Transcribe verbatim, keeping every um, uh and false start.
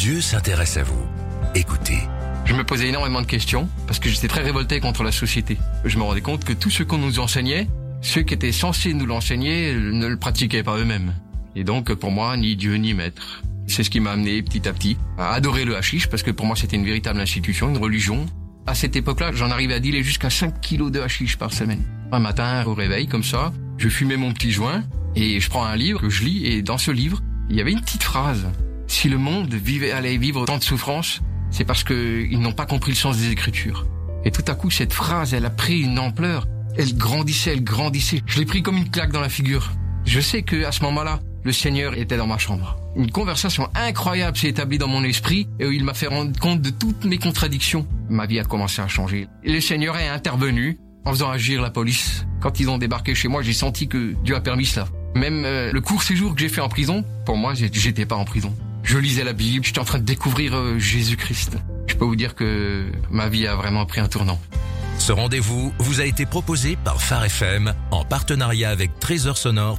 Dieu s'intéresse à vous. Écoutez. Je me posais énormément de questions parce que j'étais très révolté contre la société. Je me rendais compte que tout ce qu'on nous enseignait, ceux qui étaient censés nous l'enseigner ne le pratiquaient pas eux-mêmes. Et donc pour moi, ni Dieu ni maître. C'est ce qui m'a amené petit à petit à adorer le hashish parce que pour moi c'était une véritable institution, une religion. À cette époque-là, j'en arrivais à dealer jusqu'à cinq kilos de hashish par semaine. Un matin, au réveil, comme ça, je fumais mon petit joint et je prends un livre que je lis et dans ce livre, il y avait une petite phrase. Si le monde vivait, allait vivre tant de souffrances, c'est parce qu'ils n'ont pas compris le sens des Écritures. Et tout à coup, cette phrase, elle a pris une ampleur. Elle grandissait, elle grandissait. Je l'ai pris comme une claque dans la figure. Je sais que à ce moment-là, le Seigneur était dans ma chambre. Une conversation incroyable s'est établie dans mon esprit et où il m'a fait rendre compte de toutes mes contradictions. Ma vie a commencé à changer. Et le Seigneur est intervenu en faisant agir la police. Quand ils ont débarqué chez moi, j'ai senti que Dieu a permis cela. Même euh, le court séjour que j'ai fait en prison, pour moi, j'étais pas en prison. Je lisais la Bible, j'étais en train de découvrir euh, Jésus-Christ. Je peux vous dire que ma vie a vraiment pris un tournant. Ce rendez-vous vous a été proposé par Phare F M en partenariat avec Trésor Sonore.